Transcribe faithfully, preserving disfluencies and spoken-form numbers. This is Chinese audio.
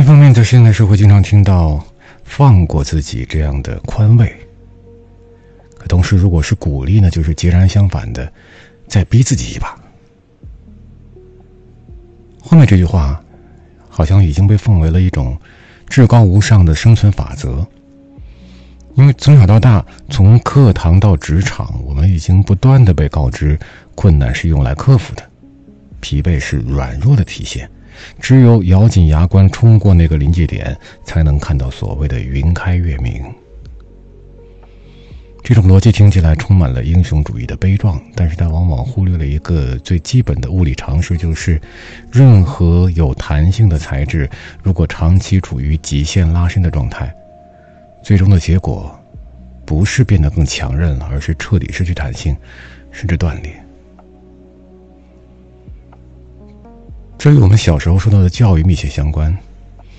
方面，在现代社会经常听到放过自己这样的宽慰，可同时如果是鼓励呢，就是截然相反的，再逼自己一把。后面这句话好像已经被奉为了一种至高无上的生存法则，因为从小到大，从课堂到职场，我们已经不断地被告知，困难是用来克服的，疲惫是软弱的体现，只有咬紧牙关冲过那个临界点，才能看到所谓的云开月明。这种逻辑听起来充满了英雄主义的悲壮，但是它往往忽略了一个最基本的物理常识，就是任何有弹性的材质，如果长期处于极限拉伸的状态，最终的结果不是变得更强韧了，而是彻底失去弹性，甚至断裂。这与我们小时候受到的教育密切相关。